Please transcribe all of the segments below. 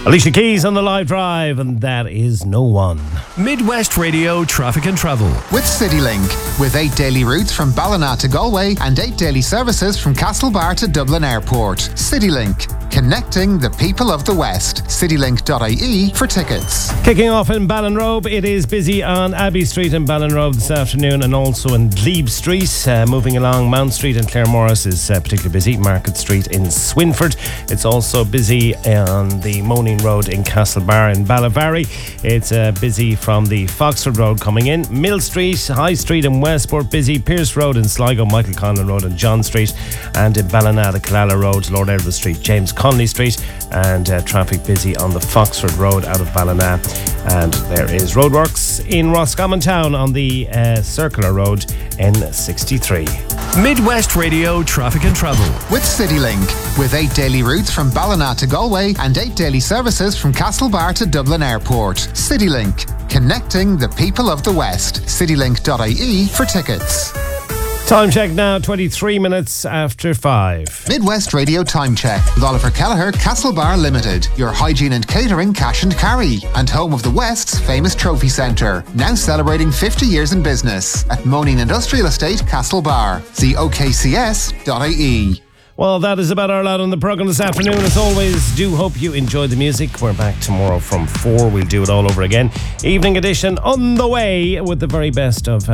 Alicia Keys on the live drive, and that is No One. Midwest Radio Traffic and Travel. With CityLink. With 8 daily routes from Ballina to Galway and 8 daily services from Castlebar to Dublin Airport. CityLink. Connecting the people of the West. Citylink.ie for tickets. Kicking off in Ballinrobe, it is busy on Abbey Street in Ballinrobe this afternoon, and also in Glebe Street. Moving along Mount Street in Claremorris is particularly busy. Market Street in Swinford. It's also busy on the Moaning Road in Castlebar in Ballavary. It's busy from the Foxford Road coming in. Mill Street, High Street in Westport busy. Pierce Road in Sligo, Michael Conlon Road and John Street. And in Ballina, the Killala Road, Lord Edward Street, James Conley Street. And traffic busy on the Foxford Road out of Ballina. And there is roadworks in Roscommon Town on the Circular Road N63. Midwest Radio Traffic and Travel. With CityLink. With 8 daily routes from Ballina to Galway and 8 daily services from Castlebar to Dublin Airport. CityLink. Connecting the people of the West. Citylink.ie for tickets. Time check now, 23 minutes after 5. Midwest Radio Time Check with Oliver Kelleher, Castlebar Limited. Your hygiene and catering cash and carry. And home of the West's famous trophy centre. Now celebrating 50 years in business. At Moaning Industrial Estate, Castlebar. See okcs.ie. Well, that is about our lot on the programme this afternoon. As always, do hope you enjoyed the music. We're back tomorrow from 4. We'll do it all over again. Evening edition on the way with the very best of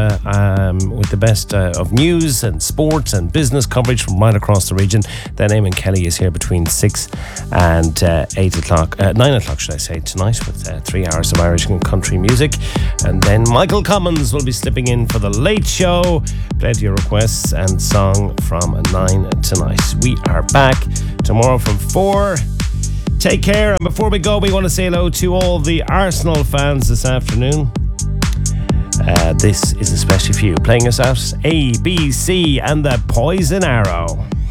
of news and sports and business coverage from right across the region. Then Eamon Kelly is here between 6 and 8 o'clock, 9 o'clock, should I say, tonight with 3 hours of Irish and country music. And then Michael Commons will be slipping in for the late show. Plenty of requests and song from 9 tonight. We are back tomorrow from 4. Take care. And before we go, we want to say hello to all the Arsenal fans this afternoon. This is especially for you. Playing us out, ABC and the Poison Arrow.